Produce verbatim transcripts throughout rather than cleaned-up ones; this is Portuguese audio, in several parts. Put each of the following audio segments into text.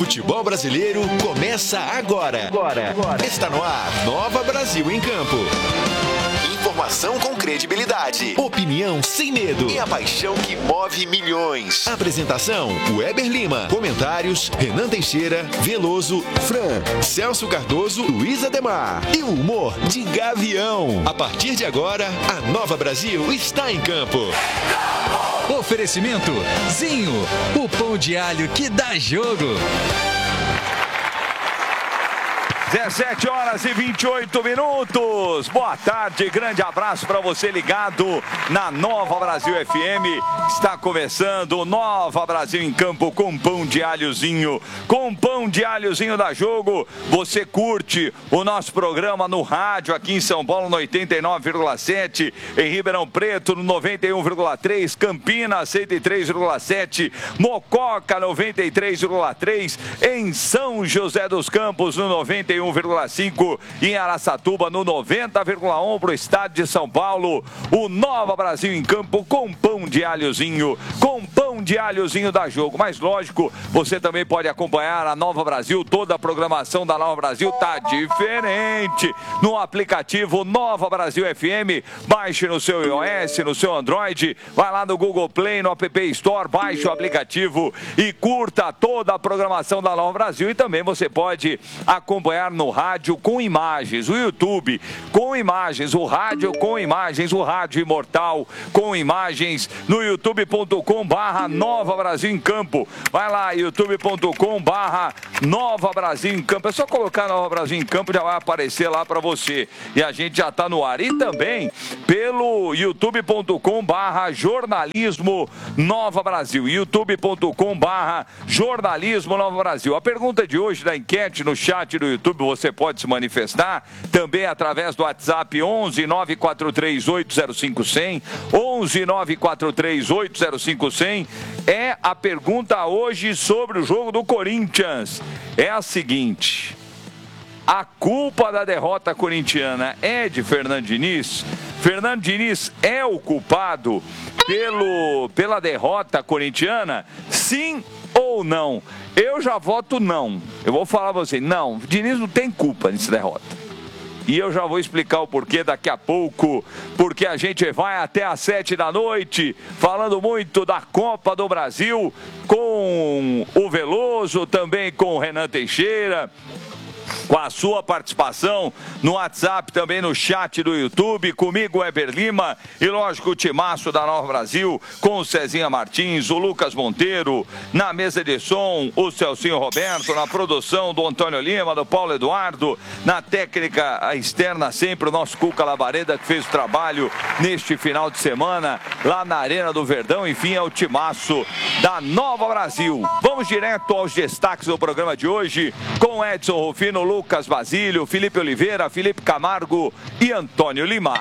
futebol brasileiro começa agora. Agora. Agora. Está no ar, Nova Brasil em Campo. Informação com credibilidade, opinião sem medo e a paixão que move milhões. Apresentação, Weber Lima. Comentários, Renan Teixeira, Veloso, Fran, Celso Cardoso, Luiz Ademar. E o humor de Gavião. A partir de agora, a Nova Brasil está em campo. Oferecimento Zinho, o pão de alho que dá jogo. dezessete horas e vinte e oito minutos. Boa tarde, grande abraço para você ligado na Nova Brasil F M. Está começando o Nova Brasil em Campo com pão de alhozinho. Com pão de alhozinho da Jogo. Você curte o nosso programa no rádio aqui em São Paulo no oitenta e nove vírgula sete, em Ribeirão Preto no noventa e um vírgula três, Campinas cento e três vírgula sete, Mococa noventa e três vírgula três, em São José dos Campos no noventa e um vírgula cinco e em Araçatuba no noventa vírgula um para o estado de São Paulo. O Nova Brasil em Campo com pão de alhozinho, com pão de alhozinho da Jogo. Mas lógico, você também pode acompanhar a Nova Brasil, toda a programação da Nova Brasil tá diferente no aplicativo Nova Brasil F M. Baixe no seu iOS, no seu Android, vai lá no Google Play, no App Store, baixe o aplicativo e curta toda a programação da Nova Brasil. E também você pode acompanhar no rádio com imagens, o YouTube com imagens, o rádio com imagens, o rádio imortal com imagens no youtube ponto com barra Nova Brasil em Campo. Vai lá, youtube ponto com barra Nova Brasil em Campo. É só colocar Nova Brasil em Campo, já vai aparecer lá para você. E a gente já está no ar. E também pelo youtube ponto com barra Jornalismo Nova Brasil. youtube ponto com barra Jornalismo Nova Brasil. A pergunta de hoje da enquete no chat do YouTube, você pode se manifestar também através do WhatsApp onze nove quatro três oito zero cinco zero zero, onze nove quatro três oito zero cinco zero zero. É a pergunta hoje sobre o jogo do Corinthians. É a seguinte: a culpa da derrota corintiana é de Fernando Diniz? Fernando Diniz é o culpado pelo, pela derrota corintiana? Sim ou não? Eu já voto não. Eu vou falar pra você, não, o Diniz não tem culpa nessa derrota. E eu já vou explicar o porquê daqui a pouco, porque a gente vai até às sete da noite, falando muito da Copa do Brasil, com o Veloso, também com o Renan Teixeira, com a sua participação no WhatsApp, também no chat do YouTube, comigo, Weber Lima, e lógico o timaço da Nova Brasil, com o Cezinha Martins, o Lucas Monteiro, na mesa de som, o Celcinho Roberto, na produção do Antônio Lima, do Paulo Eduardo, na técnica externa sempre o nosso Cuca Labareda, que fez o trabalho neste final de semana, lá na Arena do Verdão. Enfim, é o timaço da Nova Brasil. Vamos direto aos destaques do programa de hoje, com Edson Rufino, Lucas Basílio, Felipe Oliveira, Felipe Camargo e Antônio Lima.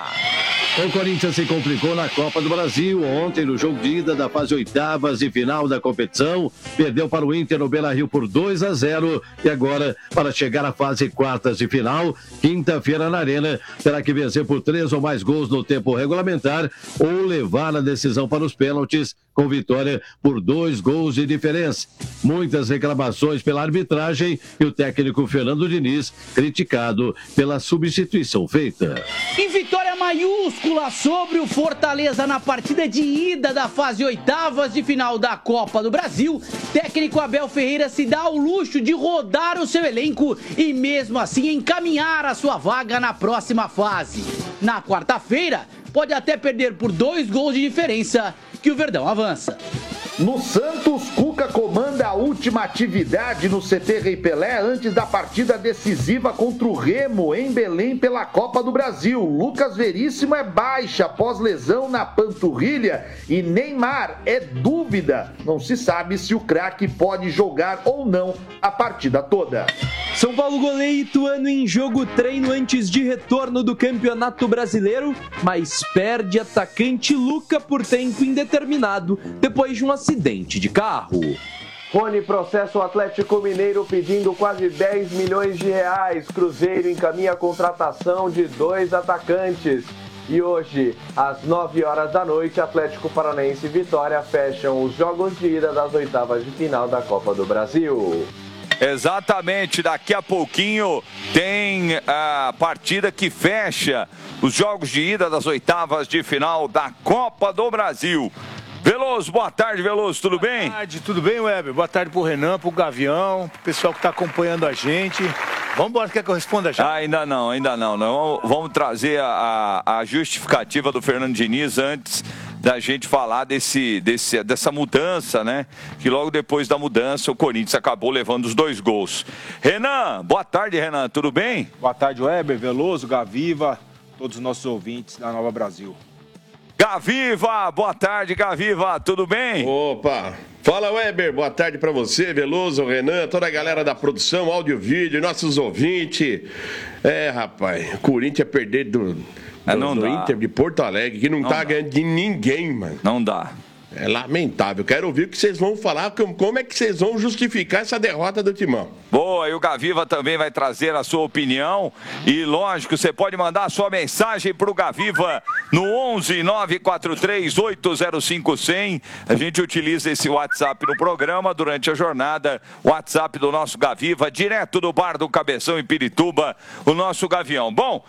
O Corinthians se complicou na Copa do Brasil ontem no jogo de ida da fase oitavas e final da competição. Perdeu para o Inter no Beira-Rio por dois a zero e agora, para chegar à fase quartas de final, quinta-feira na Arena, terá que vencer por três ou mais gols no tempo regulamentar ou levar a decisão para os pênaltis, com vitória por dois gols de diferença. Muitas reclamações pela arbitragem e o técnico Fernando Diniz criticado pela substituição feita. Em vitória maiúscula sobre o Fortaleza na partida de ida da fase oitavas de final da Copa do Brasil, técnico Abel Ferreira se dá ao luxo de rodar o seu elenco e mesmo assim encaminhar a sua vaga na próxima fase. Na quarta-feira, pode até perder por dois gols de diferença que o Verdão avança. No Santos, Cuca comanda a última atividade no C T Rei Pelé antes da partida decisiva contra o Remo em Belém pela Copa do Brasil. Lucas Veríssimo é baixa após lesão na panturrilha e Neymar é dúvida. Não se sabe se o craque pode jogar ou não a partida toda. São Paulo goleia Ituano em jogo treino antes de retorno do Campeonato Brasileiro, mas perde atacante Luca por tempo indeterminado depois de um acidente de carro. Rony processa o Atlético Mineiro pedindo quase dez milhões de reais. Cruzeiro encaminha a contratação de dois atacantes. E hoje, às nove horas da noite, Atlético Paranaense e Vitória fecham os jogos de ida das oitavas de final da Copa do Brasil. Exatamente, daqui a pouquinho tem a partida que fecha os jogos de ida das oitavas de final da Copa do Brasil. Veloso, boa tarde, Veloso, tudo boa bem? Boa tarde, tudo bem, Weber? Boa tarde pro Renan, pro Gavião, pro pessoal que está acompanhando a gente. Vamos embora, quer que eu responda já? Ah, ainda não, ainda não. não. Vamos trazer a, a justificativa do Fernando Diniz antes da gente falar desse, desse, dessa mudança, né? Que logo depois da mudança o Corinthians acabou levando os dois gols. Renan, boa tarde, Renan, tudo bem? Boa tarde, Weber, Veloso, Gaviva, todos os nossos ouvintes da Nova Brasil. Gaviva, boa tarde, Gaviva, tudo bem? Opa, fala Weber, boa tarde pra você, Veloso, Renan, toda a galera da produção, áudio e vídeo, nossos ouvintes. É, rapaz, o Corinthians é perder do, do, é, não do dá. Inter de Porto Alegre, que não, não tá dá. ganhando de ninguém, mano. Não dá. É lamentável. Quero ouvir o que vocês vão falar, como é que vocês vão justificar essa derrota do Timão. Boa, e o Gaviva também vai trazer a sua opinião. E lógico, você pode mandar a sua mensagem para o Gaviva no onze nove quatro três oito zero cinco cem. A gente utiliza esse WhatsApp no programa durante a jornada. WhatsApp do nosso Gaviva, direto do Bar do Cabeção em Pirituba, o nosso Gavião. Bom,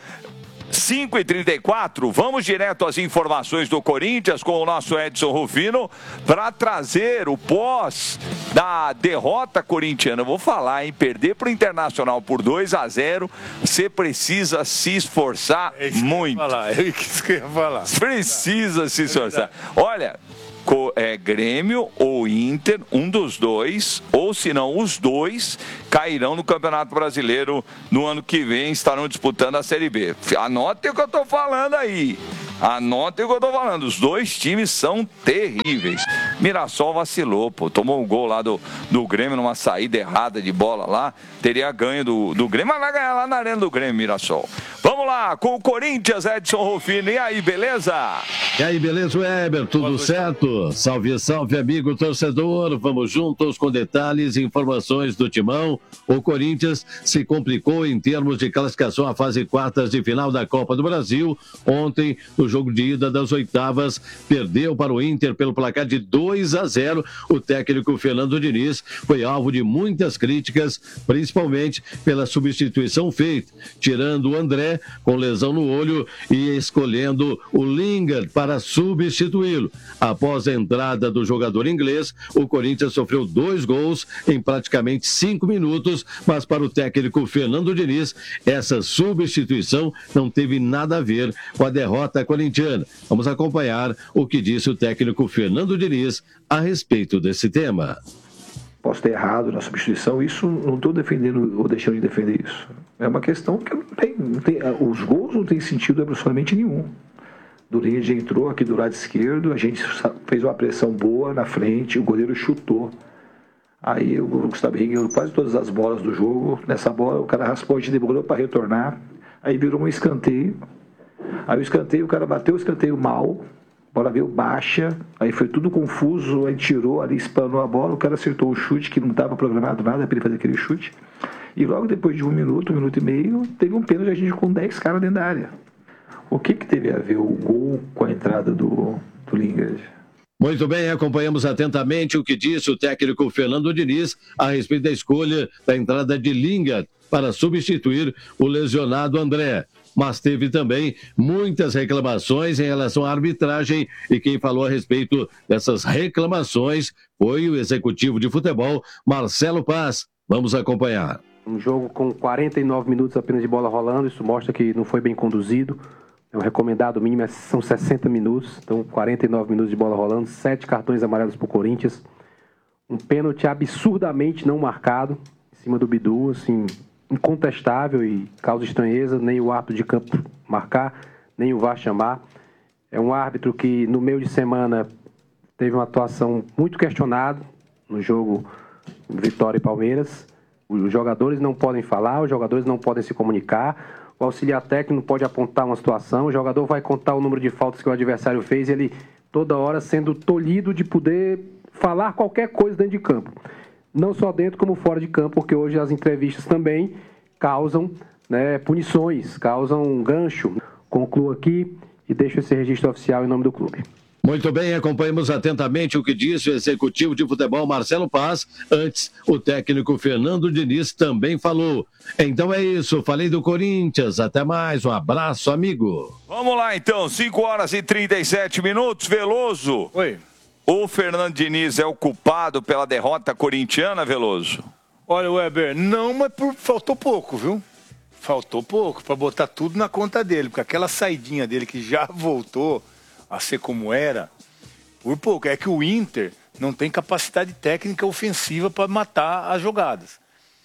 cinco e trinta e quatro, vamos direto às informações do Corinthians com o nosso Edson Rufino para trazer o pós da derrota corintiana. Eu vou falar, hein? Perder para o Internacional por dois a zero, você precisa se esforçar é muito. É isso que eu ia falar. Precisa se esforçar. Olha, é Grêmio ou Inter, um dos dois, ou se não os dois, cairão no Campeonato Brasileiro no ano que vem, estarão disputando a Série B. Anotem o que eu tô falando aí. Anotem o que eu tô falando. Os dois times são terríveis. Mirassol vacilou, pô. Tomou um gol lá do, do Grêmio numa saída errada de bola lá. Teria ganho do, do Grêmio, mas vai ganhar lá na arena do Grêmio, Mirassol. Vamos lá, com o Corinthians, Edson Rufino. E aí, beleza? E aí, beleza, Weber? Tudo Boa, certo? Salve, salve, amigo torcedor. Vamos juntos com detalhes e informações do Timão. O Corinthians se complicou em termos de classificação à fase quartas de final da Copa do Brasil. Ontem, no jogo de ida das oitavas, perdeu para o Inter pelo placar de dois a zero. O técnico Fernando Diniz foi alvo de muitas críticas, principalmente pela substituição feita, tirando o André com lesão no olho e escolhendo o Lingard para substituí-lo. Após a entrada do jogador inglês, o Corinthians sofreu dois gols em praticamente cinco minutos, mas para o técnico Fernando Diniz, essa substituição não teve nada a ver com a derrota corintiana. Vamos acompanhar o que disse o técnico Fernando Diniz a respeito desse tema. Posso ter errado na substituição, isso não estou defendendo ou deixando de defender isso. É uma questão que não tem, não tem, os gols não têm sentido absolutamente nenhum. Durinho já entrou aqui do lado esquerdo, a gente fez uma pressão boa na frente, o goleiro chutou. Aí o Gustavo Henrique ganhou quase todas as bolas do jogo. Nessa bola o cara raspou, a gente demorou para retornar. Aí virou um escanteio. Aí o escanteio, o cara bateu o escanteio mal, a bola veio baixa, aí foi tudo confuso, aí tirou ali, espanou a bola, o cara acertou o chute, que não estava programado nada para ele fazer aquele chute. E logo depois de um minuto, um minuto e meio, teve um pênalti, a gente com dez caras dentro da área. O que que teve a ver o gol com a entrada do, do Lingard? Muito bem, acompanhamos atentamente o que disse o técnico Fernando Diniz a respeito da escolha da entrada de Lingard para substituir o lesionado André. Mas teve também muitas reclamações em relação à arbitragem e quem falou a respeito dessas reclamações foi o executivo de futebol, Marcelo Paz. Vamos acompanhar. Um jogo com quarenta e nove minutos apenas de bola rolando, isso mostra que não foi bem conduzido. O recomendado mínimo são sessenta minutos, então quarenta e nove minutos de bola rolando, sete cartões amarelos para o Corinthians. Um pênalti absurdamente não marcado em cima do Bidu, assim, incontestável e causa estranheza, nem o árbitro de campo marcar, nem o V A R chamar. É um árbitro que no meio de semana teve uma atuação muito questionada no jogo Vitória e Palmeiras. Os jogadores não podem falar, os jogadores não podem se comunicar. O auxiliar técnico pode apontar uma situação, o jogador vai contar o número de faltas que o adversário fez e ele toda hora sendo tolhido de poder falar qualquer coisa dentro de campo. Não só dentro como fora de campo, porque hoje as entrevistas também causam, né, punições, causam um gancho. Concluo aqui e deixo esse registro oficial em nome do clube. Muito bem, acompanhamos atentamente o que disse o executivo de futebol Marcelo Paz. Antes, o técnico Fernando Diniz também falou. Então é isso, falei do Corinthians. Até mais, um abraço, amigo. Vamos lá então, cinco horas e trinta e sete minutos. Veloso. Oi. O Fernando Diniz é o culpado pela derrota corintiana, Veloso? Olha, Weber, não, mas por... faltou pouco, viu? Faltou pouco para botar tudo na conta dele, porque aquela saidinha dele que já voltou a ser como era, por pouco. É que o Inter não tem capacidade técnica ofensiva para matar as jogadas.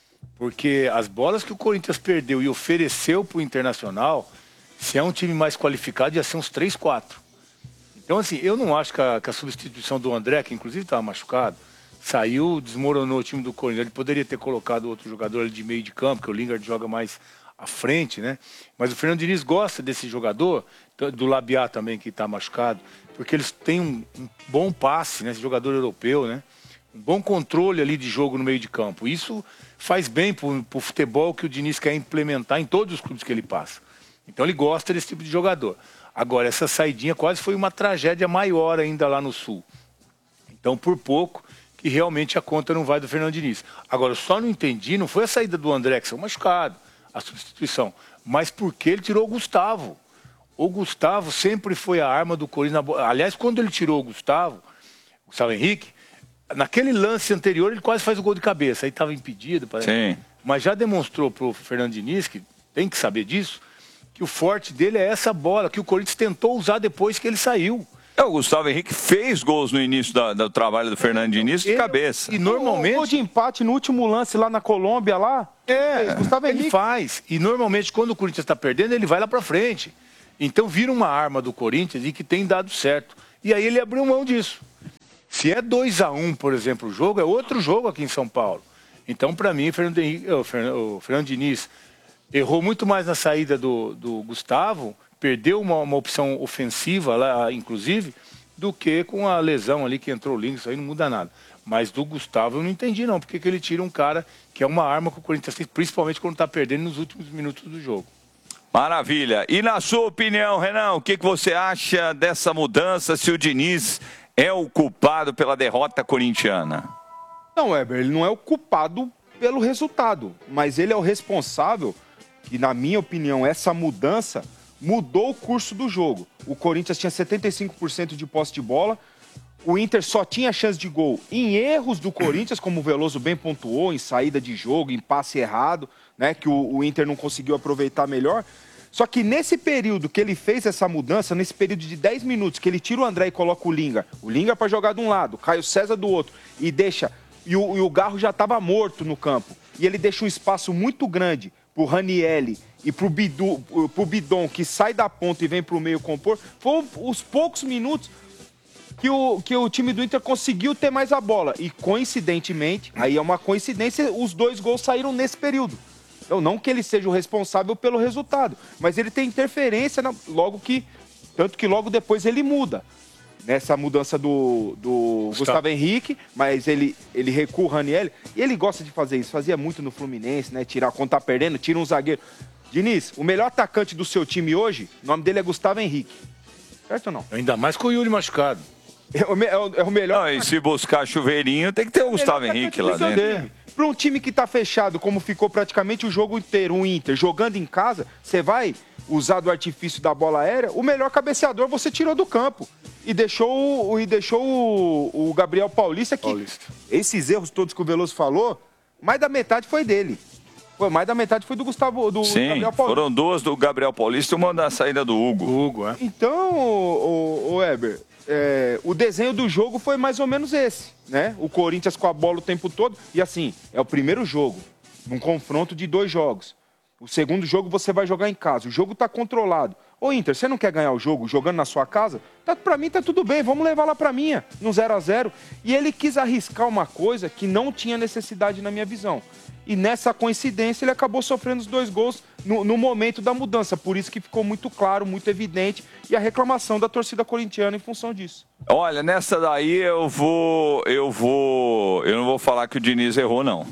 Porque as bolas que o Corinthians perdeu e ofereceu para o Internacional, se é um time mais qualificado, ia ser uns três, quatro. Então, assim, eu não acho que a, que a substituição do André, que inclusive estava machucado, saiu, desmoronou o time do Corinthians. Ele poderia ter colocado outro jogador ali de meio de campo, que o Lingard joga mais à frente, né? Mas o Fernando Diniz gosta desse jogador, do Labiat também, que está machucado, porque eles têm um, um bom passe, né? Esse jogador europeu, né? Um bom controle ali de jogo no meio de campo. Isso faz bem para o futebol que o Diniz quer implementar em todos os clubes que ele passa. Então ele gosta desse tipo de jogador. Agora, essa saidinha quase foi uma tragédia maior ainda lá no Sul. Então, por pouco, que realmente a conta não vai do Fernando Diniz. Agora, eu só não entendi, não foi a saída do André, que saiu machucado, a substituição, mas porque ele tirou o Gustavo. O Gustavo sempre foi a arma do Corinthians. Aliás, quando ele tirou o Gustavo, o Gustavo Henrique, naquele lance anterior ele quase faz o gol de cabeça. Aí estava impedido, parece. Sim. Mas já demonstrou para o Fernando Diniz, que tem que saber disso, que o forte dele é essa bola, que o Corinthians tentou usar depois que ele saiu. É, o Gustavo Henrique fez gols no início da, do trabalho do Fernando Diniz de cabeça. E normalmente... O gol de empate no último lance lá na Colômbia, lá. É, Gustavo ele Henrique faz. E normalmente quando o Corinthians está perdendo, ele vai lá para frente. Então vira uma arma do Corinthians e que tem dado certo. E aí ele abriu mão disso. Se é dois a um, por exemplo, o jogo, é outro jogo aqui em São Paulo. Então, para mim, o Fernando, Henrique, o Fernando, o Fernando Diniz errou muito mais na saída do, do Gustavo, perdeu uma, uma opção ofensiva lá, inclusive, do que com a lesão ali que entrou o Link, isso aí não muda nada. Mas do Gustavo eu não entendi não, porque que ele tira um cara que é uma arma que o Corinthians tem, principalmente quando está perdendo nos últimos minutos do jogo. Maravilha. E na sua opinião, Renan, o que, que você acha dessa mudança, se o Diniz é o culpado pela derrota corintiana? Não, Weber, ele não é o culpado pelo resultado, mas ele é o responsável, e na minha opinião, essa mudança mudou o curso do jogo. O Corinthians tinha setenta e cinco por cento de posse de bola, o Inter só tinha chance de gol em erros do Corinthians, como o Veloso bem pontuou, em saída de jogo, em passe errado, né, que o, o Inter não conseguiu aproveitar melhor. Só que nesse período que ele fez essa mudança, nesse período de dez minutos, que ele tira o André e coloca o Lingard, o Lingard para jogar de um lado, o Caio César do outro, e deixa... E o, e o Garro já estava morto no campo. E ele deixa um espaço muito grande pro Ranielli e pro, Bidu, pro Bidon, que sai da ponta e vem pro meio compor. Foram os poucos minutos que o, que o time do Inter conseguiu ter mais a bola. E coincidentemente, aí é uma coincidência, os dois gols saíram nesse período. Então, não que ele seja o responsável pelo resultado, mas ele tem interferência na, logo que... Tanto que logo depois ele muda. Nessa mudança do, do Gustavo. Gustavo Henrique, mas ele, ele recua o Ranielli. E ele gosta de fazer isso, fazia muito no Fluminense, né? Tirar, quando tá perdendo, tira um zagueiro. Diniz, o melhor atacante do seu time hoje, o nome dele é Gustavo Henrique. Certo ou não? Ainda mais com o Yuri machucado. É o, é o, é o melhor. Não, e se buscar chuveirinho, tem que ter o Gustavo Henrique lá dentro. Para um time que tá fechado, como ficou praticamente o jogo inteiro, o Inter, jogando em casa, você vai usar do artifício da bola aérea, o melhor cabeceador você tirou do campo. E deixou, o, e deixou o, o Gabriel Paulista, que Paulista. Esses erros todos que o Veloso falou, mais da metade foi dele. Foi, mais da metade foi do Gustavo, do Sim, Gabriel Paulista. Foram duas do Gabriel Paulista e uma da saída do Hugo. Hugo, é. Então, o, o, o Weber, é, o desenho do jogo foi mais ou menos esse, né? O Corinthians com a bola o tempo todo. E assim, é o primeiro jogo, num confronto de dois jogos. O segundo jogo você vai jogar em casa. O jogo tá controlado. Ô Inter, você não quer ganhar o jogo jogando na sua casa? Tá, pra mim tá tudo bem, vamos levar lá pra minha, no zero a zero. E ele quis arriscar uma coisa que não tinha necessidade na minha visão. E nessa coincidência ele acabou sofrendo os dois gols no, no momento da mudança. Por isso que ficou muito claro, muito evidente. E a reclamação da torcida corintiana em função disso. Olha, nessa daí eu vou... Eu vou... Eu não vou falar que o Diniz errou, não.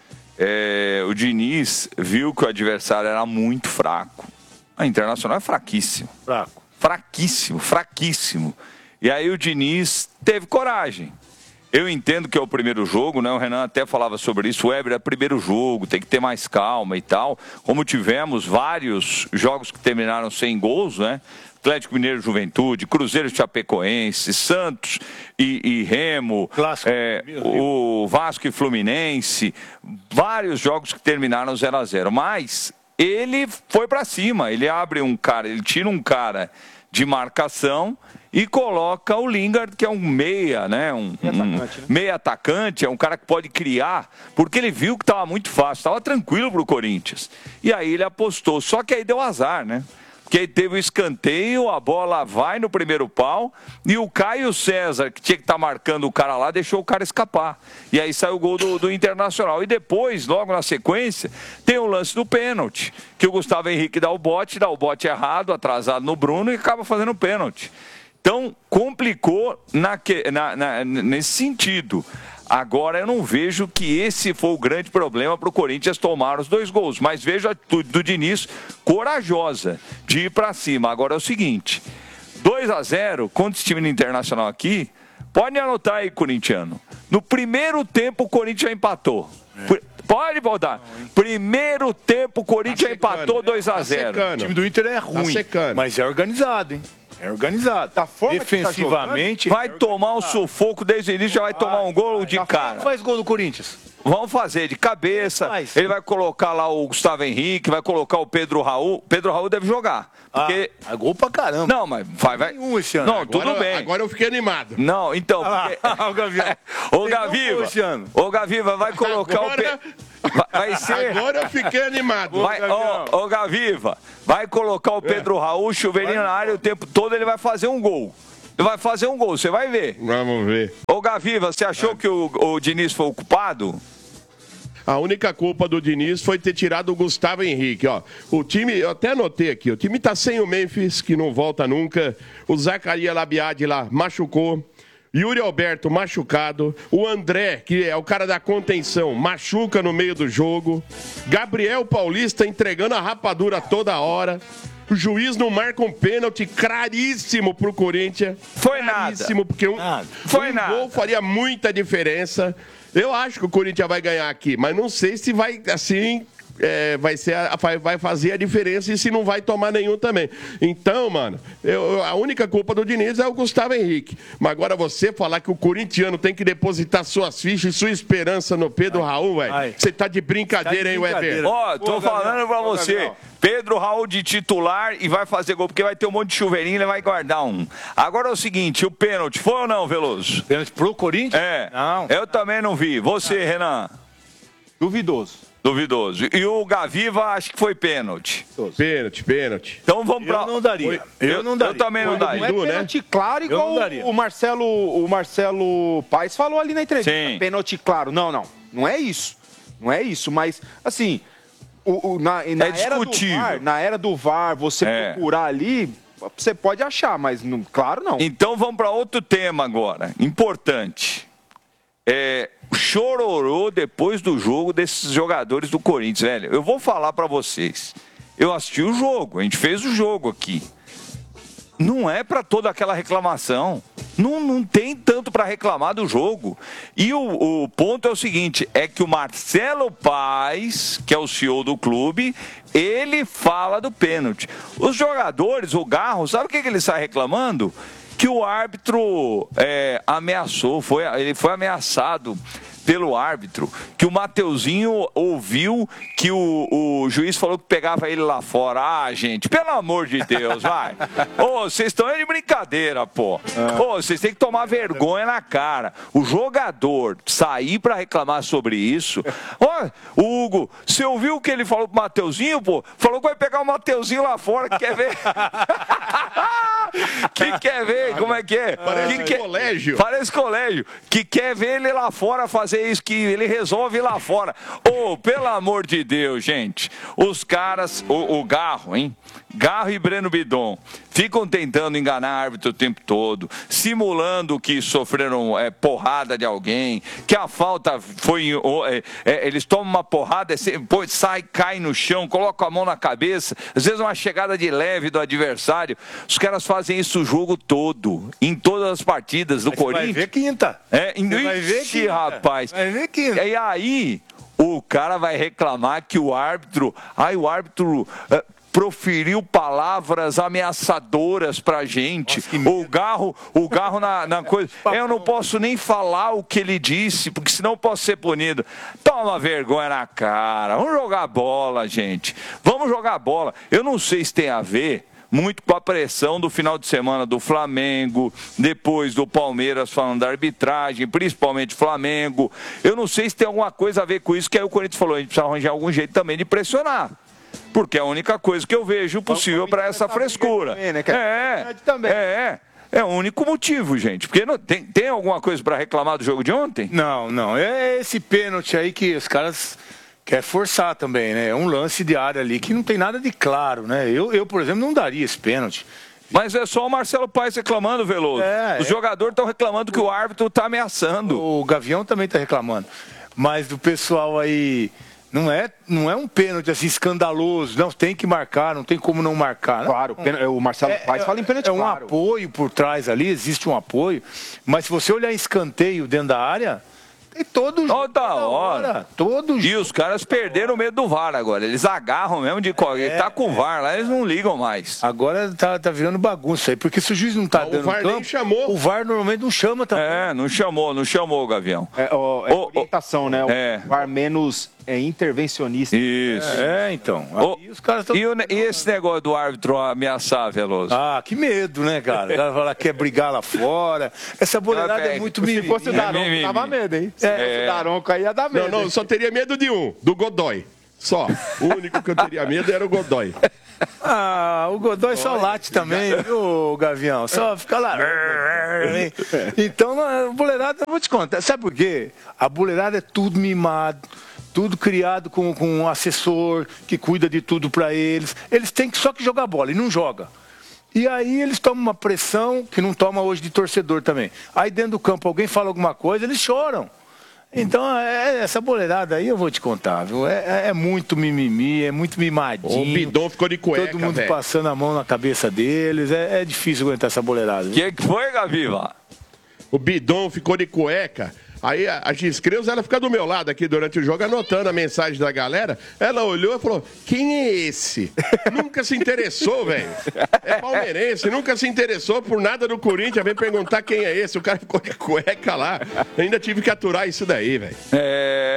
É, o Diniz viu que o adversário era muito fraco. A Internacional é fraquíssimo. Fraco. Fraquíssimo, fraquíssimo. E aí o Diniz teve coragem. Eu entendo que é o primeiro jogo, né? O Renan até falava sobre isso. O Weber é o primeiro jogo, tem que ter mais calma e tal. Como tivemos vários jogos que terminaram sem gols, né? Atlético Mineiro Juventude, Cruzeiro Chapecoense, Santos e, e Remo, é, o Vasco e Fluminense, vários jogos que terminaram zero a zero. Mas ele foi para cima, ele abre um cara, ele tira um cara de marcação e coloca o Lingard, que é um meia, né? Um, meia, um atacante, né? meia atacante, é um cara que pode criar, porque ele viu que estava muito fácil, estava tranquilo para o Corinthians. E aí ele apostou, só que aí deu azar, né? Porque aí teve o escanteio, a bola vai no primeiro pau e o Caio César, que tinha que estar marcando o cara lá, deixou o cara escapar. E aí saiu o gol do, do Internacional. E depois, logo na sequência, tem o lance do pênalti, que o Gustavo Henrique dá o bote, dá o bote errado, atrasado no Bruno e acaba fazendo o pênalti. Então, complicou na, na, na, nesse sentido. Agora, eu não vejo que esse foi o grande problema para o Corinthians tomar os dois gols. Mas vejo a atitude do Diniz corajosa de ir para cima. Agora é o seguinte, dois a zero contra esse time do Internacional aqui, pode anotar aí, corintiano. No primeiro tempo, o Corinthians empatou. É. Pode voltar. Primeiro tempo, o Corinthians tá empatou dois a zero. Tá o time do Inter é ruim, tá mas é organizado, hein? É organizado. Da forma defensivamente. Tá vai tomar um sufoco desde o início, já vai tomar um gol vai, de cara. Faz gol do Corinthians. Vamos fazer de cabeça. Mas... Ele vai colocar lá o Gustavo Henrique, vai colocar o Pedro Raul. Pedro Raul deve jogar. Porque... Ah, é gol pra caramba. Não, mas vai, vai. Nenhum esse ano. Não, agora, tudo bem. Agora eu fiquei animado. Não, então. Porque... Ah, o Gaviva. Ô, Gaviva. Ô, Gaviva, vai colocar agora... o Pedro. Vai ser... Agora eu fiquei animado. Vai, ô, ô, Gaviva, vai colocar o Pedro é. Raul, chuveirinho na área o tempo todo, ele vai fazer um gol. Ele vai fazer um gol, você vai ver. Vamos ver. Ô, Gaviva, você achou é. que o, o Diniz foi o culpado? A única culpa do Diniz foi ter tirado o Gustavo Henrique, ó. O time, eu até anotei aqui, o time tá sem o Memphis, que não volta nunca. O Zacarias Labiade lá machucou. Yuri Alberto machucado, o André, que é o cara da contenção, machuca no meio do jogo, Gabriel Paulista entregando a rapadura toda hora, o juiz não marca um pênalti claríssimo pro Corinthians. Foi claríssimo, nada. Porque um, nada. Foi um nada. gol faria muita diferença. Eu acho que o Corinthians vai ganhar aqui, mas não sei se vai, assim... É, vai, ser a, vai fazer a diferença e se não vai tomar nenhum também. Então, mano, eu, a única culpa do Diniz é o Gustavo Henrique. Mas agora você falar que o corintiano tem que depositar suas fichas e sua esperança no Pedro ai, Raul, velho, você tá de brincadeira, tá de brincadeira. hein, Weber? Ó, oh, tô Pô, falando pra você, Gabriel. Pedro Raul de titular e vai fazer gol, porque vai ter um monte de chuveirinho e ele vai guardar um. Agora é o seguinte, o pênalti, foi ou não, Veloso? Pênalti pro Corinthians? É, não. Eu também não vi. Você, não. Renan? Duvidoso. Duvidoso. E o Gaviva, acho que foi pênalti. Pênalti, pênalti. Então vamos pra... Eu não daria. Eu, eu não daria. Eu também não daria. Não é pênalti né? claro, igual o Marcelo, o Marcelo Paes falou ali na entrevista. Sim. Pênalti claro. Não, não. Não é isso. Não é isso. Mas, assim, o, o, na, na, é era do V A R, na era do V A R, você é. procurar ali, você pode achar, mas não, claro não. Então vamos para outro tema agora. Importante. É... Chororô depois do jogo desses jogadores do Corinthians, velho. Eu vou falar pra vocês. Eu assisti o jogo, a gente fez o jogo aqui. Não é pra toda aquela reclamação. Não, não tem tanto pra reclamar do jogo. E o, o ponto é o seguinte, é que o Marcelo Paes, que é o C E O do clube, ele fala do pênalti. Os jogadores, o Garro, sabe o que, que ele sai reclamando? Que o árbitro é, ameaçou, foi, ele foi ameaçado pelo árbitro, que o Mateuzinho ouviu que o, o juiz falou que pegava ele lá fora. Ah, gente, pelo amor de Deus, vai. Ô, vocês estão aí de brincadeira, pô. Ô, vocês têm que tomar vergonha na cara. O jogador sair pra reclamar sobre isso. Ó, o Hugo, você ouviu o que ele falou pro Mateuzinho, pô? Falou que vai pegar o Mateuzinho lá fora, que quer ver... que quer ver, como é que é? Parece que quer... colégio. Parece colégio. Que quer ver ele lá fora fazer fazer isso, que ele resolve lá fora. Ô, oh, pelo amor de Deus, gente. Os caras, o, o Garro, hein? Garro e Breno Bidon ficam tentando enganar a árbitro o tempo todo, simulando que sofreram é, porrada de alguém, que a falta foi... É, é, eles tomam uma porrada, depois sai, cai no chão, colocam a mão na cabeça, às vezes uma chegada de leve do adversário. Os caras fazem isso o jogo todo, em todas as partidas do Mas Corinthians. Vai ver quinta. É, em... vai ver quinta. Rapaz. Vai ver quinta. E aí, o cara vai reclamar que o árbitro... Ai, o árbitro... É, proferiu palavras ameaçadoras pra gente. Nossa, o Garro, o Garro na, na coisa... Eu não posso nem falar o que ele disse, porque senão eu posso ser punido. Toma vergonha na cara. Vamos jogar bola, gente. Vamos jogar bola. Eu não sei se tem a ver muito com a pressão do final de semana do Flamengo, depois do Palmeiras falando da arbitragem, principalmente Flamengo. Eu não sei se tem alguma coisa a ver com isso, que aí o Corinthians falou, a gente precisa arranjar algum jeito também de pressionar. Porque é a única coisa que eu vejo possível para essa frescura. Também, né? É, também. é, é o único motivo, gente. Porque não, tem, tem alguma coisa para reclamar do jogo de ontem? Não, não. É esse pênalti aí que os caras querem forçar também, né? É um lance de área ali que não tem nada de claro, né? Eu, eu por exemplo, não daria esse pênalti. Mas é só o Marcelo Paes reclamando, Veloso. É, Os é... jogadores estão reclamando que o árbitro está ameaçando. O Gavião também está reclamando. Mas do pessoal aí... Não é, não é um pênalti assim escandaloso, não, tem que marcar, não tem como não marcar. Né? Claro, o Marcelo é, Paes fala em pênalti. É um claro. apoio por trás ali, existe um apoio, mas se você olhar em escanteio dentro da área, tem todo jogo. Toda hora. hora. Todo e os caras perderam o medo do V A R agora, eles agarram mesmo de qualquer. É, tá com o V A R lá, eles não ligam mais. Agora tá, tá virando bagunça aí, porque se o juiz não tá não, dando o V A R campo, nem chamou. O V A R normalmente não chama também. É, não chamou, não chamou, Gavião. É, ó, é oh, orientação, oh, né? O é. V A R menos... É intervencionista. Isso. É, então. Oh, os caras tão... e, o, e esse negócio do árbitro ameaçar, Veloso? Ah, que medo, né, cara? O cara fala, quer brigar lá fora. Essa boleirada é muito mimimi. Se fosse o Daronco, é dava medo, hein? Se é. fosse o Daronco, aí ia dar medo. Não, não, só teria medo de um, do Godoy. Só. O único que eu teria medo era o Godoy. Ah, o Godoy só late também, viu, Gavião? Só fica lá. Então, a boleirada, eu vou te contar. Sabe por quê? A boleirada é tudo mimado. Tudo criado com, com um assessor que cuida de tudo para eles. Eles têm que só que jogar bola e não joga. E aí eles tomam uma pressão que não toma hoje de torcedor também. Aí dentro do campo alguém fala alguma coisa, eles choram. Então, é, essa boleirada aí eu vou te contar, viu? É, é muito mimimi, é muito mimadinho. O Bidon ficou de cueca, todo mundo véio. passando a mão na cabeça deles. É, é difícil aguentar essa boleirada. O que, que foi, Gaviva? O Bidon ficou de cueca. Aí a, a X-Creus, ela fica do meu lado aqui durante o jogo, anotando a mensagem da galera. Ela olhou e falou, quem é esse? Nunca se interessou, velho. É palmeirense, nunca se interessou por nada do Corinthians. Vem perguntar quem é esse. O cara ficou de cueca lá. Ainda tive que aturar isso daí, velho. É...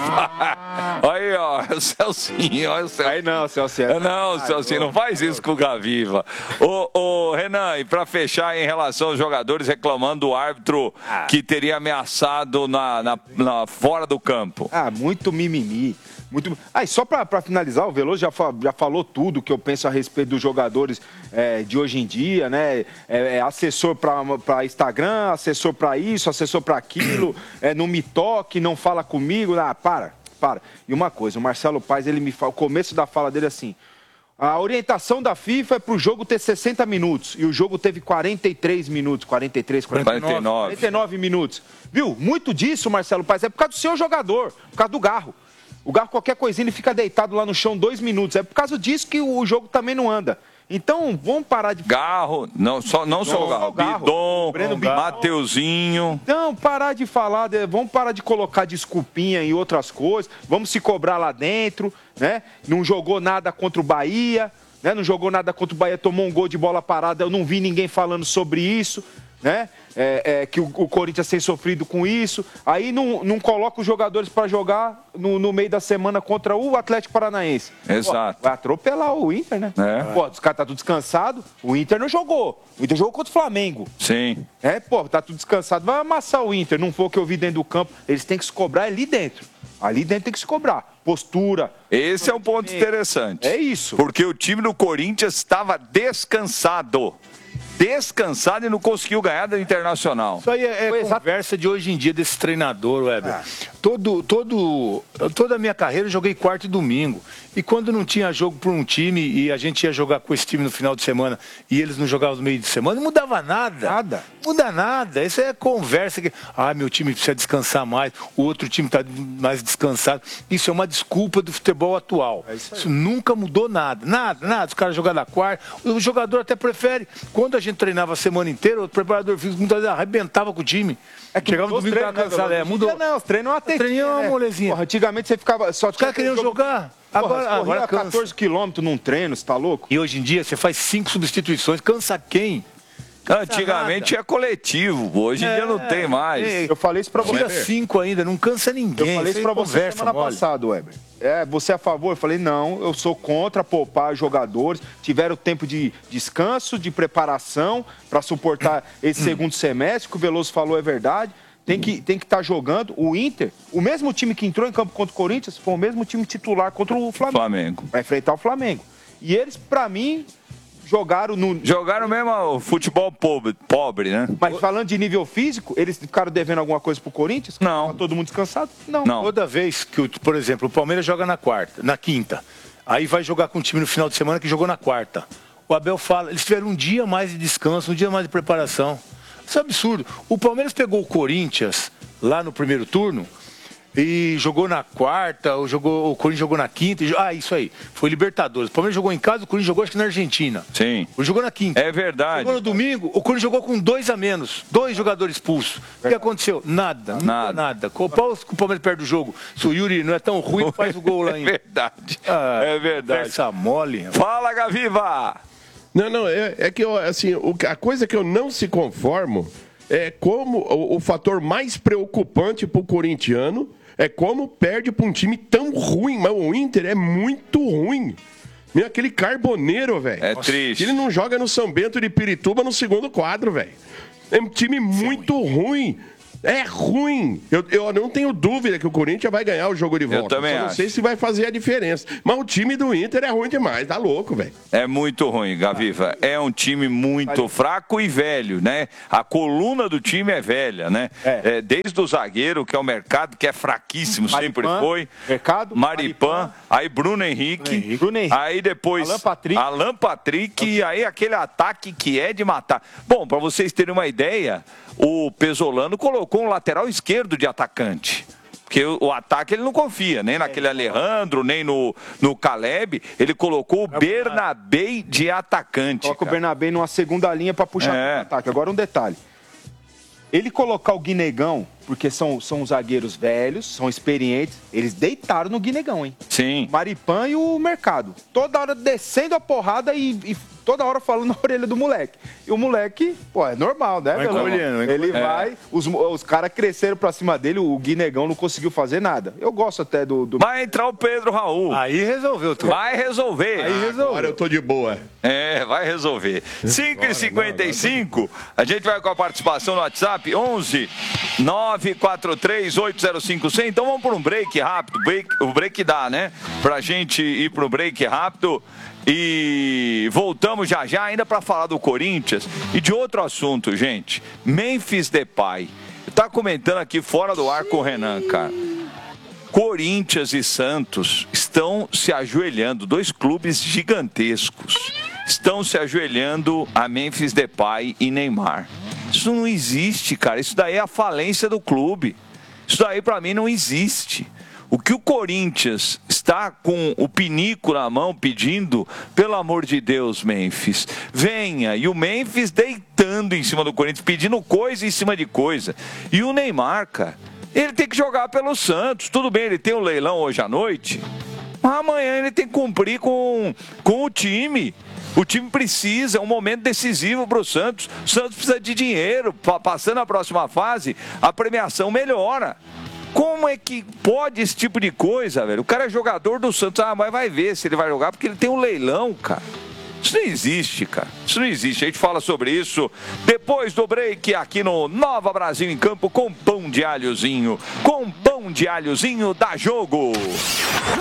Olha aí, ó, o Celcinho. Olha o Celcinho. Aí não, Celcinho. Não, Celcinho, não faz isso com o Gaviva. Ô, ô, Renan, e pra fechar em relação aos jogadores reclamando do árbitro que teria ameaçado Na, na, na, fora do campo. Ah, muito mimimi. Muito... Ah, e só para finalizar, o Veloso já, fa... já falou tudo que eu penso a respeito dos jogadores é, de hoje em dia, né? É, é assessor para Instagram, assessor para isso, assessor para aquilo, é, não me toque, não fala comigo. Ah, para, para. E uma coisa, o Marcelo Paes, ele me fala, o começo da fala dele é assim: a orientação da FIFA é para o jogo ter sessenta minutos. E o jogo teve quarenta e três minutos. quarenta e três, quarenta e nove, quarenta e nove. quarenta e nove minutos. Viu? Muito disso, Marcelo Paes, é por causa do seu jogador, por causa do Garro. O Garro, qualquer coisinha, ele fica deitado lá no chão dois minutos. É por causa disso que o jogo também não anda. Então, vamos parar de... Garro, não só, não só o Garro, Garro. Bidon, Breno Bidon, Mateuzinho. Não, parar de falar, de, vamos parar de colocar desculpinha em outras coisas, vamos se cobrar lá dentro, né? Não jogou nada contra o Bahia, né? Não jogou nada contra o Bahia, tomou um gol de bola parada, eu não vi ninguém falando sobre isso, né? É, é, que o, o Corinthians tem sofrido com isso. Aí não, não coloca os jogadores para jogar no, no meio da semana contra o Atlético Paranaense. Exato. Pô, vai atropelar o Inter, né? É. Pô, os caras tá tudo descansado, o Inter não jogou. O Inter jogou contra o Flamengo. Sim. É, pô, tá tudo descansado. Vai amassar o Inter. Não foi o que eu vi dentro do campo. Eles têm que se cobrar ali dentro. Ali dentro tem que se cobrar. Postura. Esse é um ponto interessante. É isso. Porque o time do Corinthians estava descansado. descansado e não conseguiu ganhar do Internacional. Isso aí é, é conversa de hoje em dia desse treinador, Weber. Ah. Todo, todo, toda a minha carreira eu joguei quarto e domingo. E quando não tinha jogo para um time e a gente ia jogar com esse time no final de semana e eles não jogavam no meio de semana, não mudava nada. Nada. Muda nada. Isso é conversa que, ah, meu time precisa descansar mais, o outro time está mais descansado. Isso é uma desculpa do futebol atual. É isso, isso nunca mudou nada. Nada, nada. Os caras jogaram na quarta. O jogador até prefere. Quando a gente treinava a semana inteira, o preparador físico muitas vezes arrebentava com o time. É que chegava no domingo e cansado. É, mudou. Não, os treinos até. Treininho é uma molezinha. Porra, antigamente você ficava só. Os caras queriam jogo... jogar. Agora, Porra, agora quatorze quilômetros num treino, você tá louco? E hoje em dia você faz cinco substituições, cansa quem? Cansa Antigamente nada. É coletivo, hoje em é, dia não tem mais. É, eu falei isso pra você. Tira cinco ainda, não cansa ninguém. Eu falei isso pra você conversa, semana mole. passada, Weber. É, você é a favor? Eu falei, não, eu sou contra poupar jogadores. Tiveram tempo de descanso, de preparação para suportar esse segundo semestre, que o Veloso falou é verdade. Tem que tem que estar jogando. O Inter, o mesmo time que entrou em campo contra o Corinthians, foi o mesmo time titular contra o Flamengo. Flamengo. Vai enfrentar o Flamengo. E eles, pra mim, jogaram no... Jogaram mesmo o futebol pobre, pobre, né? Mas falando de nível físico, eles ficaram devendo alguma coisa pro Corinthians? Não. Tá todo mundo descansado? Não. Não. Toda vez que, por exemplo, o Palmeiras joga na quarta, na quinta, aí vai jogar com um time no final de semana que jogou na quarta. O Abel fala, eles tiveram um dia mais de descanso, um dia mais de preparação. Isso é absurdo. O Palmeiras pegou o Corinthians lá no primeiro turno e jogou na quarta, ou jogou, o Corinthians jogou na quinta. E, ah, isso aí. Foi Libertadores. O Palmeiras jogou em casa, o Corinthians jogou acho que na Argentina. Sim. O jogou na quinta. É verdade. Jogou no domingo, o Corinthians jogou com dois a menos. Dois jogadores expulsos. O que aconteceu? Nada. Nada. Nada. Qual o Palmeiras perde o jogo? Se o Yuri não é tão ruim, faz o gol lá ainda. É verdade. Ah, é verdade. Essa mole. Fala, Gaviva! Não, não, é, é que eu, assim, o, a coisa que eu não se conformo é como o, o fator mais preocupante pro corintiano é como perde pra um time tão ruim, mas o Inter é muito ruim. Meu, aquele Carboneiro, velho. É triste. Ele não joga no São Bento de Pirituba no segundo quadro, velho. É um time muito ruim. É ruim. Eu, eu não tenho dúvida que o Corinthians vai ganhar o jogo de volta. Eu também Só não acho. sei se vai fazer a diferença. Mas o time do Inter é ruim demais. Tá louco, velho. É muito ruim, Gaviva. É um time muito fraco e velho, né? A coluna do time é velha, né? É. É, desde o zagueiro, que é o Mercado, que é fraquíssimo, sempre Maripan, foi. Mercado, Maripan, Maripan. Aí Bruno Henrique. Bruno Henrique. Bruno Henrique. Aí depois Alan Patrick. Alan Patrick. E aí aquele ataque que é de matar. Bom, para vocês terem uma ideia, o Pesolano colocou um lateral esquerdo de atacante. Porque o, o ataque ele não confia, nem naquele Alejandro, nem no, no Caleb. Ele colocou o Bernabé de atacante. Coloca cara. o Bernabé numa segunda linha para puxar É. o ataque. Agora um detalhe. Ele colocar o Guinegão, porque são, são zagueiros velhos, são experientes, eles deitaram no Guinegão, hein? Sim. Maripan e o Mercado. Toda hora descendo a porrada e, e toda hora falando na orelha do moleque. E o moleque, pô, é normal, né? Vai encolhendo, vai Ele encolhendo. vai, os, os caras cresceram pra cima dele, o Guinegão não conseguiu fazer nada. Eu gosto até do... do... Vai entrar o Pedro Raul. Aí resolveu tudo. Vai resolver. Aí resolveu. Agora eu tô de boa. É, vai resolver. cinco e cinquenta e cinco, a gente vai com a participação no WhatsApp, onze nove quatro três oito zero cinco zero zero. Então vamos por um break rápido, break, o break dá, né? Pra gente ir pro break rápido e voltamos já já ainda pra falar do Corinthians e de outro assunto, gente. Memphis Depay. Tá comentando aqui fora do ar com o Renan, cara. Corinthians e Santos estão se ajoelhando, dois clubes gigantescos, estão se ajoelhando a Memphis Depay e Neymar. Isso não existe, cara. Isso daí é a falência do clube. Isso daí pra mim não existe. O que o Corinthians está com o pinico na mão pedindo, pelo amor de Deus, Memphis, venha. E o Memphis deitando em cima do Corinthians, pedindo coisa em cima de coisa. E o Neymar, cara, ele tem que jogar pelo Santos. Tudo bem, ele tem um leilão hoje à noite, mas amanhã ele tem que cumprir com, com o time. O time precisa, é um momento decisivo para o Santos. O Santos precisa de dinheiro. Passando a próxima fase, a premiação melhora. Como é que pode esse tipo de coisa, velho? O cara é jogador do Santos, ah, mas vai ver se ele vai jogar, porque ele tem um leilão, cara. Isso não existe, cara. Isso não existe. A gente fala sobre isso depois do break aqui no Nova Brasil em Campo com pão de alhozinho. Com pão de alhozinho dá jogo.